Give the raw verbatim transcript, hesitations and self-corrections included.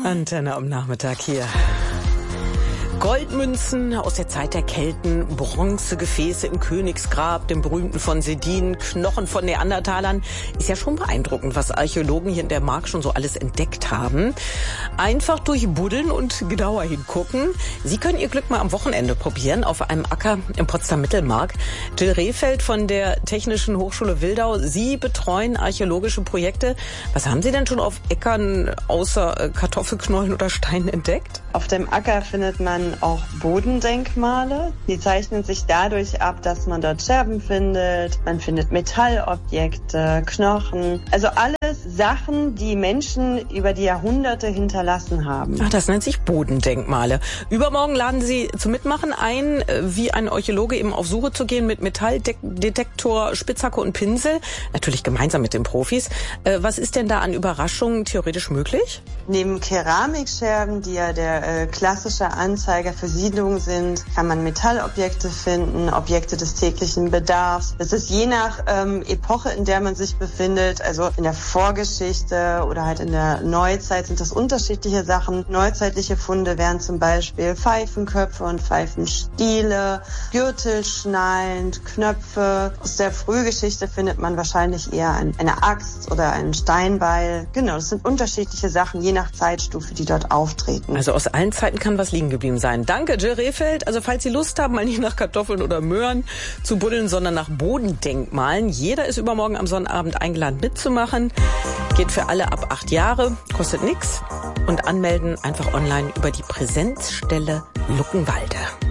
Antenne am Nachmittag hier. Goldmünzen aus der Zeit der Kelten, Bronzegefäße im Königsgrab, dem berühmten von Sedin, Knochen von Neandertalern. Ist ja schon beeindruckend, was Archäologen hier in der Mark schon so alles entdeckt haben. Einfach durchbuddeln und genauer hingucken. Sie können Ihr Glück mal am Wochenende probieren auf einem Acker im Potsdamer Mittelmark. Jill Rehfeld von der Technischen Hochschule Wildau. Sie betreuen archäologische Projekte. Was haben Sie denn schon auf Äckern außer Kartoffelknollen oder Steinen entdeckt? Auf dem Acker findet man auch Bodendenkmale. Die zeichnen sich dadurch ab, dass man dort Scherben findet. Man findet Metallobjekte, Knochen. Also alles Sachen, die Menschen über die Jahrhunderte hinterlassen haben. Ach, das nennt sich Bodendenkmale. Übermorgen laden Sie zum Mitmachen ein, wie ein Archäologe eben auf Suche zu gehen mit Metalldetektor, Spitzhacke und Pinsel. Natürlich gemeinsam mit den Profis. Was ist denn da an Überraschungen theoretisch möglich? Neben Keramikscherben, die ja der äh, klassische Anzeiger für Siedlungen sind, kann man Metallobjekte finden, Objekte des täglichen Bedarfs. Das ist je nach ähm, Epoche, in der man sich befindet, also in der Vorgeschichte oder halt in der Neuzeit sind das unterschiedliche Sachen. Neuzeitliche Funde wären zum Beispiel Pfeifenköpfe und Pfeifenstiele, Gürtelschnallen, Knöpfe. Aus der Frühgeschichte findet man wahrscheinlich eher ein, eine Axt oder einen Steinbeil. Genau, das sind unterschiedliche Sachen, je nach Zeitstufe, die dort auftreten. Also aus allen Zeiten kann was liegen geblieben sein. Danke, Jill Rehfeld. Also falls Sie Lust haben, mal nicht nach Kartoffeln oder Möhren zu buddeln, sondern nach Bodendenkmalen. Jeder ist übermorgen am Sonnabend eingeladen mitzumachen. Geht für alle ab acht Jahre, kostet nichts. Und anmelden einfach online über die Präsenzstelle Luckenwalde.